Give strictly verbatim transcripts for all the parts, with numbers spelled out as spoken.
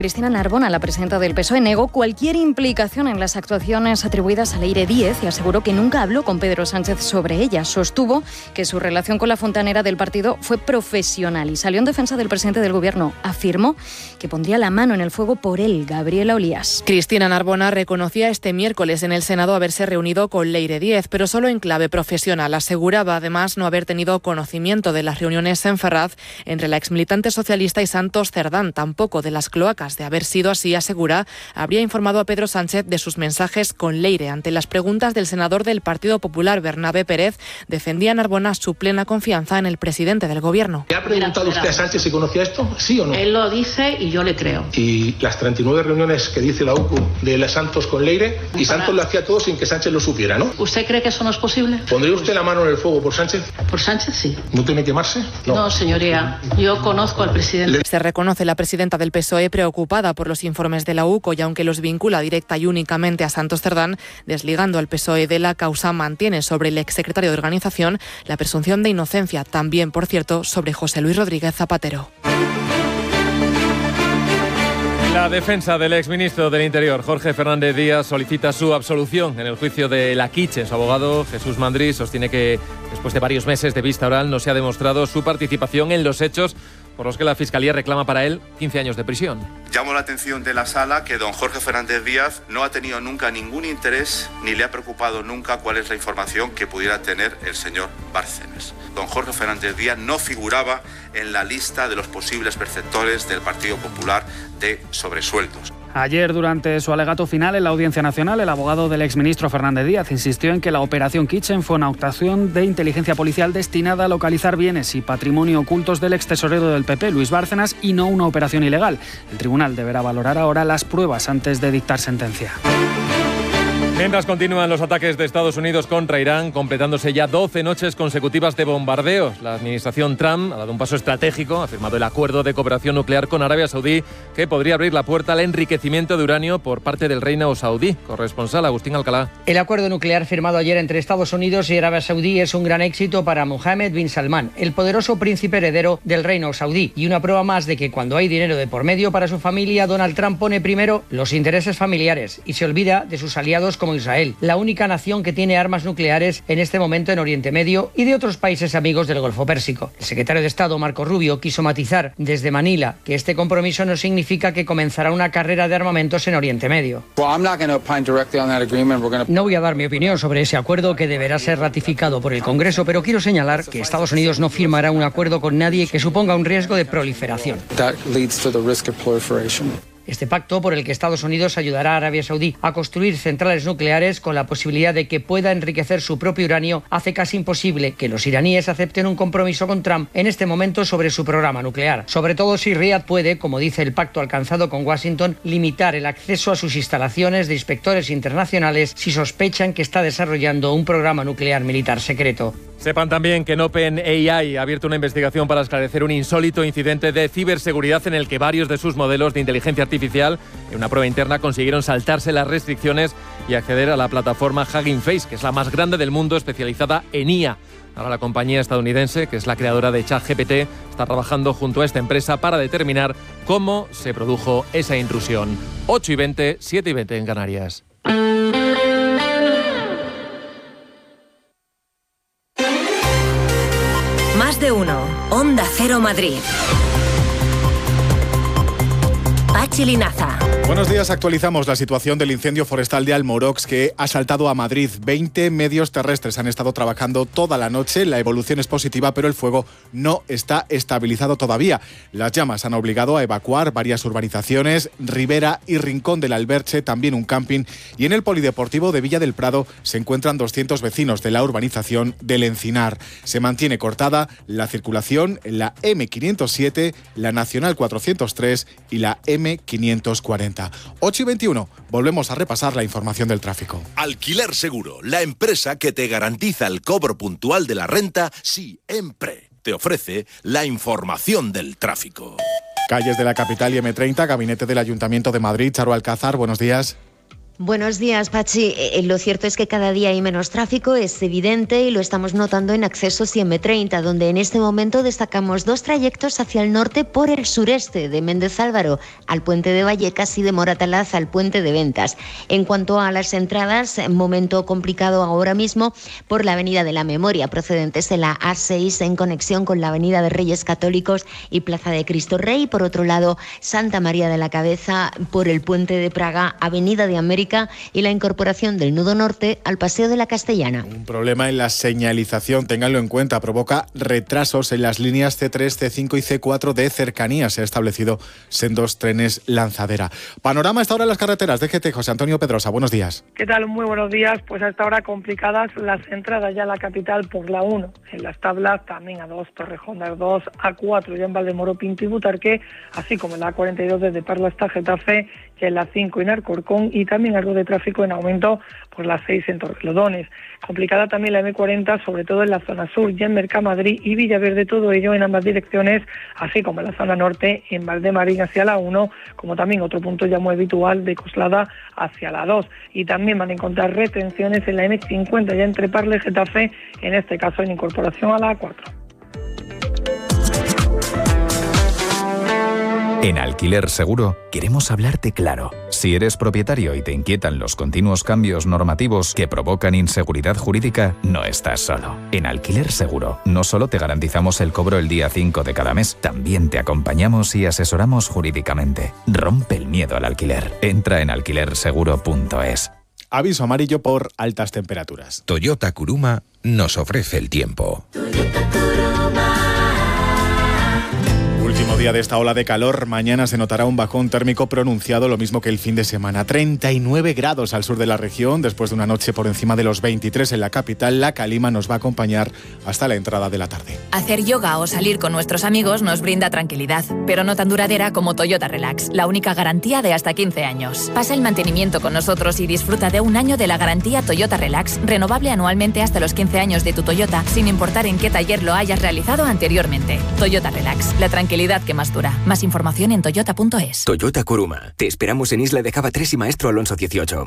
Cristina Narbona, la presidenta del P S O E, negó cualquier implicación en las actuaciones atribuidas a Leire Díez y aseguró que nunca habló con Pedro Sánchez sobre ella. Sostuvo que su relación con la fontanera del partido fue profesional y salió en defensa del presidente del Gobierno. Afirmó que pondría la mano en el fuego por él, Gabriela Olías. Cristina Narbona reconocía este miércoles en el Senado haberse reunido con Leire Díez, pero solo en clave profesional. Aseguraba además no haber tenido conocimiento de las reuniones en Ferraz entre la exmilitante socialista y Santos Cerdán, tampoco de las cloacas. De haber sido así, asegura, habría informado a Pedro Sánchez de sus mensajes con Leire. Ante las preguntas del senador del Partido Popular, Bernabé Pérez, defendía Narbona su plena confianza en el presidente del Gobierno. ¿Le ha preguntado usted a Sánchez si conocía esto? ¿Sí o no? Él lo dice y yo le creo. ¿Y las treinta y nueve reuniones que dice la U C U de la Santos con Leire? Y Santos lo hacía todo sin que Sánchez lo supiera, ¿no? ¿Usted cree que eso no es posible? ¿Pondría usted la mano en el fuego por Sánchez? Por Sánchez, sí. ¿No teme quemarse? No, no señoría. Yo conozco al presidente. Se reconoce la presidenta del P S O E preocupada por los informes de la U C O y aunque los vincula directa y únicamente a Santos Cerdán, desligando al P S O E de la causa, mantiene sobre el exsecretario de Organización la presunción de inocencia, también, por cierto, sobre José Luis Rodríguez Zapatero. La defensa del exministro del Interior, Jorge Fernández Díaz, solicita su absolución en el juicio de La Quiche. Su abogado, Jesús Mandri, sostiene que después de varios meses de vista oral no se ha demostrado su participación en los hechos por los que la Fiscalía reclama para él quince años de prisión. Llamo la atención de la sala que don Jorge Fernández Díaz no ha tenido nunca ningún interés ni le ha preocupado nunca cuál es la información que pudiera tener el señor Bárcenas. Don Jorge Fernández Díaz no figuraba en la lista de los posibles perceptores del Partido Popular de sobresueldos. Ayer, durante su alegato final en la Audiencia Nacional, el abogado del exministro Fernández Díaz insistió en que la Operación Kitchen fue una actuación de inteligencia policial destinada a localizar bienes y patrimonio ocultos del extesorero del P P, Luis Bárcenas, y no una operación ilegal. El tribunal deberá valorar ahora las pruebas antes de dictar sentencia. Mientras continúan los ataques de Estados Unidos contra Irán, completándose ya doce noches consecutivas de bombardeos. La administración Trump ha dado un paso estratégico, ha firmado el acuerdo de cooperación nuclear con Arabia Saudí, que podría abrir la puerta al enriquecimiento de uranio por parte del reino saudí. Corresponsal Agustín Alcalá. El acuerdo nuclear firmado ayer entre Estados Unidos y Arabia Saudí es un gran éxito para Mohammed bin Salman, el poderoso príncipe heredero del reino saudí, y una prueba más de que cuando hay dinero de por medio para su familia, Donald Trump pone primero los intereses familiares y se olvida de sus aliados como Israel, la única nación que tiene armas nucleares en este momento en Oriente Medio, y de otros países amigos del Golfo Pérsico. El secretario de Estado, Marco Rubio, quiso matizar desde Manila que este compromiso no significa que comenzará una carrera de armamentos en Oriente Medio. No voy a dar mi opinión sobre ese acuerdo, que deberá ser ratificado por el Congreso, pero quiero señalar que Estados Unidos no firmará un acuerdo con nadie que suponga un riesgo de proliferación. Este pacto, por el que Estados Unidos ayudará a Arabia Saudí a construir centrales nucleares con la posibilidad de que pueda enriquecer su propio uranio, hace casi imposible que los iraníes acepten un compromiso con Trump en este momento sobre su programa nuclear. Sobre todo si Riad puede, como dice el pacto alcanzado con Washington, limitar el acceso a sus instalaciones de inspectores internacionales si sospechan que está desarrollando un programa nuclear militar secreto. Sepan también que en OpenAI ha abierto una investigación para esclarecer un insólito incidente de ciberseguridad en el que varios de sus modelos de inteligencia artificial, en una prueba interna, consiguieron saltarse las restricciones y acceder a la plataforma Hugging Face, que es la más grande del mundo especializada en I A. Ahora la compañía estadounidense, que es la creadora de ChatGPT, está trabajando junto a esta empresa para determinar cómo se produjo esa intrusión. ocho y veinte, siete y veinte en Canarias. Más de uno. Onda Cero Madrid. Pachi Linaza. Buenos días, actualizamos la situación del incendio forestal de Almorox que ha saltado a Madrid. veinte medios terrestres han estado trabajando toda la noche. La evolución es positiva, pero el fuego no está estabilizado todavía. Las llamas han obligado a evacuar varias urbanizaciones, Ribera y Rincón del Alberche, también un camping, y en el polideportivo de Villa del Prado se encuentran doscientos vecinos de la urbanización del Encinar. Se mantiene cortada la circulación en la eme quinientos siete, la Nacional cuatrocientos tres y la eme quinientos cuarenta. ocho y veintiuno, volvemos a repasar la información del tráfico. Alquiler Seguro, la empresa que te garantiza el cobro puntual de la renta siempre. Te ofrece la información del tráfico. Calles de la capital y eme treinta, gabinete del Ayuntamiento de Madrid, Charo Alcázar, buenos días. Buenos días, Pachi. Eh, lo cierto es que cada día hay menos tráfico, es evidente, y lo estamos notando en accesos y eme treinta, donde en este momento destacamos dos trayectos hacia el norte por el sureste, de Méndez Álvaro al puente de Vallecas y de Moratalaz al puente de Ventas. En cuanto a las entradas, momento complicado ahora mismo por la avenida de la Memoria, procedentes de la A seis en conexión con la avenida de Reyes Católicos y Plaza de Cristo Rey. Por otro lado, Santa María de la Cabeza por el puente de Praga, avenida de América y la incorporación del nudo norte al Paseo de la Castellana. Un problema en la señalización, ténganlo en cuenta, provoca retrasos en las líneas ce tres, ce cinco y ce cuatro de cercanías. Se ha establecido sendos trenes lanzadera. Panorama a esta hora en las carreteras. D G T, José Antonio Pedrosa, buenos días. ¿Qué tal? Muy buenos días. Pues a esta hora complicadas las entradas ya a la capital por la uno. En las tablas también a dos, Torrejón de Ardoz, a cuatro ya en Valdemoro, Pinto y Butarque, así como en la cuarenta y dos desde Parla hasta Getafe, ya en la cinco en Alcorcón, y también algo de tráfico en aumento por las seis en Torrelodones. Complicada también la eme cuarenta, sobre todo en la zona sur, ya en Mercamadrid y Villaverde, todo ello en ambas direcciones, así como en la zona norte, en Valdemarín hacia la uno, como también otro punto ya muy habitual de Coslada hacia la dos. Y también van a encontrar retenciones en la eme cincuenta, ya entre Parla y Getafe, en este caso en incorporación a la A cuatro. En Alquiler Seguro queremos hablarte claro. Si eres propietario y te inquietan los continuos cambios normativos que provocan inseguridad jurídica, no estás solo. En Alquiler Seguro no solo te garantizamos el cobro el día cinco de cada mes, también te acompañamos y asesoramos jurídicamente. Rompe el miedo al alquiler. Entra en alquiler seguro punto es. Aviso amarillo por altas temperaturas. Toyota Kuruma nos ofrece el tiempo. Último día de esta ola de calor. Mañana se notará un bajón térmico pronunciado, lo mismo que el fin de semana. treinta y nueve grados al sur de la región, después de una noche por encima de los veintitrés en la capital. La calima nos va a acompañar hasta la entrada de la tarde. Hacer yoga o salir con nuestros amigos nos brinda tranquilidad, pero no tan duradera como Toyota Relax, la única garantía de hasta quince años. Pasa el mantenimiento con nosotros y disfruta de un año de la garantía Toyota Relax, renovable anualmente hasta los quince años de tu Toyota, sin importar en qué taller lo hayas realizado anteriormente. Toyota Relax, la tranquilidad que más dura. Más información en toyota punto es. Toyota Kuruma. Te esperamos en Isla de Java tres y Maestro Alonso dieciocho.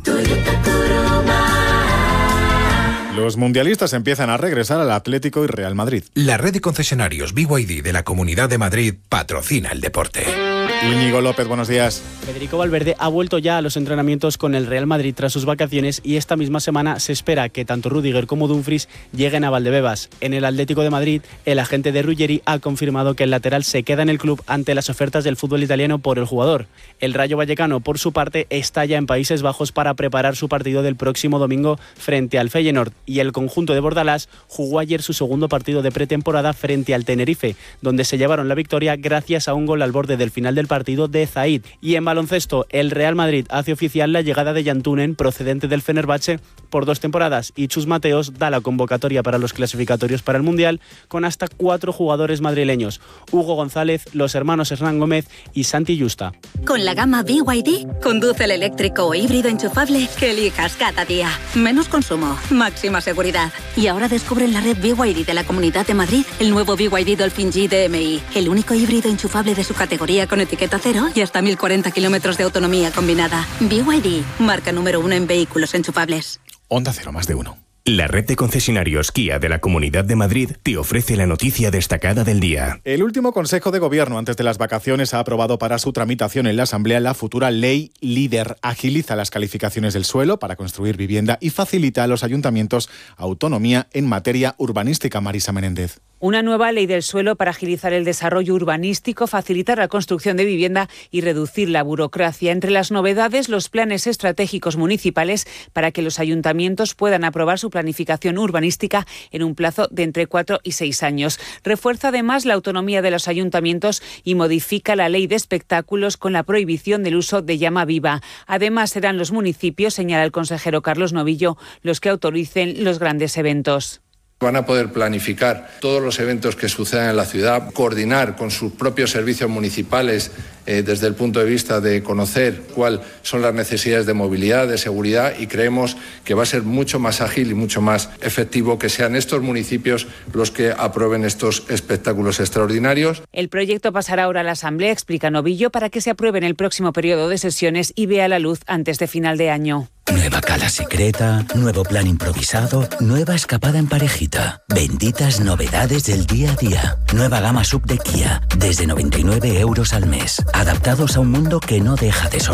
Los mundialistas empiezan a regresar al Atlético y Real Madrid. La red de concesionarios B Y D de la Comunidad de Madrid patrocina el deporte. Íñigo López, buenos días. Federico Valverde ha vuelto ya a los entrenamientos con el Real Madrid tras sus vacaciones y esta misma semana se espera que tanto Rüdiger como Dumfries lleguen a Valdebebas. En el Atlético de Madrid, el agente de Ruggeri ha confirmado que el lateral se queda en el club ante las ofertas del fútbol italiano por el jugador. El Rayo Vallecano, por su parte, está ya en Países Bajos para preparar su partido del próximo domingo frente al Feyenoord, y el conjunto de Bordalás jugó ayer su segundo partido de pretemporada frente al Tenerife, donde se llevaron la victoria gracias a un gol al borde del final del partido de Zaid. Y en baloncesto, el Real Madrid hace oficial la llegada de Yantunen, procedente del Fenerbahce, por dos temporadas, y Chus Mateos da la convocatoria para los clasificatorios para el Mundial con hasta cuatro jugadores madrileños: Hugo González, los hermanos Hernán Gómez y Santi Justa. Con la gama B Y D, conduce el eléctrico o híbrido enchufable que elijas cada día. Menos consumo, máxima seguridad. Y ahora descubre en la red B Y D de la Comunidad de Madrid el nuevo B Y D Dolphin G D M I, el único híbrido enchufable de su categoría con etiqueta cero y hasta mil cuarenta kilómetros de autonomía combinada. B Y D, marca número uno en vehículos enchufables. Onda Cero, más de uno. La red de concesionarios Kia de la Comunidad de Madrid te ofrece la noticia destacada del día. El último Consejo de Gobierno antes de las vacaciones ha aprobado para su tramitación en la Asamblea la futura Ley Líder. Agiliza las calificaciones del suelo para construir vivienda y facilita a los ayuntamientos autonomía en materia urbanística. Marisa Menéndez. Una nueva ley del suelo para agilizar el desarrollo urbanístico, facilitar la construcción de vivienda y reducir la burocracia. Entre las novedades, los planes estratégicos municipales para que los ayuntamientos puedan aprobar su planificación urbanística en un plazo de entre cuatro y seis años. Refuerza además la autonomía de los ayuntamientos y modifica la ley de espectáculos con la prohibición del uso de llama viva. Además, serán los municipios, señala el consejero Carlos Novillo, los que autoricen los grandes eventos. Van a poder planificar todos los eventos que sucedan en la ciudad, coordinar con sus propios servicios municipales eh, desde el punto de vista de conocer cuáles son las necesidades de movilidad, de seguridad, y creemos que va a ser mucho más ágil y mucho más efectivo que sean estos municipios los que aprueben estos espectáculos extraordinarios. El proyecto pasará ahora a la Asamblea, explica Novillo, para que se apruebe en el próximo periodo de sesiones y vea la luz antes de final de año. Nueva cala secreta, nuevo plan improvisado, nueva escapada en parejita. Benditas novedades del día a día. Nueva gama sub de Kia, desde noventa y nueve euros al mes. Adaptados a un mundo que no deja de sorprender.